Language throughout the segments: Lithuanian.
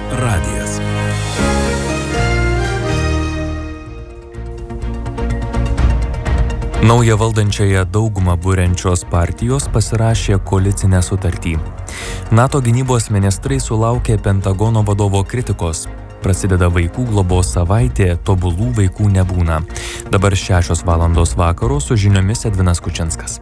radijas. Naują valdančiąją daugumą būrenčios partijos pasirašė koalicinę sutartį. NATO gynybos ministrai sulaukė Pentagono vadovo kritikos. Prasideda vaikų globos savaitė, tobulų vaikų nebūna. Dabar 6 valandos vakaro su žiniomis Edvinas Kučinskas.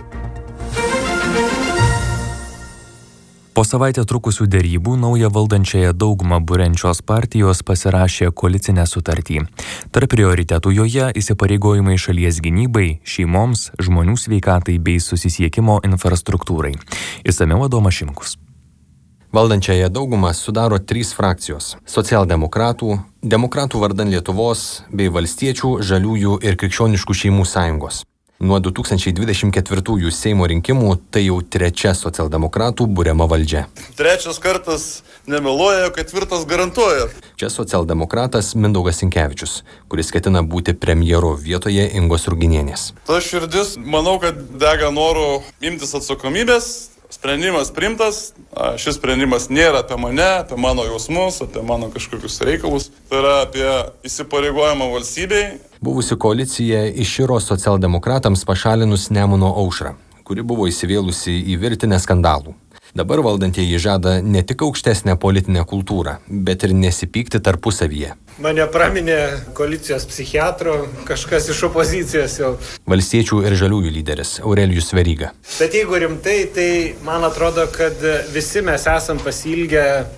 Po savaitę trukusių derybų naują valdančiąją daugumą būrenčios partijos pasirašė koalicinę sutartį. Tarp prioritetų joje įsipareigojimai šalies gynybai, šeimoms, žmonių sveikatai bei susisiekimo infrastruktūrai. Išsamiau Adomas Šimkus. Valdančiąją daugumą sudaro 3 frakcijos – socialdemokratų, demokratų vardan Lietuvos bei valstiečių, žaliųjų ir krikščioniškų šeimų sąjungos. Nuo 2024 Seimo rinkimų tai jau 3 socialdemokratų buriama valdžia. 3 kartas nemeluoja, 4 garantuoja. Čia socialdemokratas Mindaugas Sinkevičius, kuris ketina būti premjeru vietoje Ingos Ruginienės. Ta širdis, manau, kad dega noru imtis atsakomybės. Sprendimas priimtas, šis sprendimas nėra apie mane, apie mano jausmus, apie mano kažkokius reikalus. Tai yra apie įsipareigojimą valstybei. Buvusi koalicija iširo socialdemokratams pašalinus Nemuno aušrą, kuri buvo įsivėlusi į virtinę skandalų. Dabar valdantieji žada ne tik aukštesnę politinę kultūrą, bet ir nesipykti tarpusavyje. Mane praminė koalicijos psichiatro kažkas iš opozicijos jau. Valstiečių ir žaliųjų lyderis Aurelijus Veryga. Bet jeigu rimtai, tai man atrodo, kad visi mes esam pasiilgę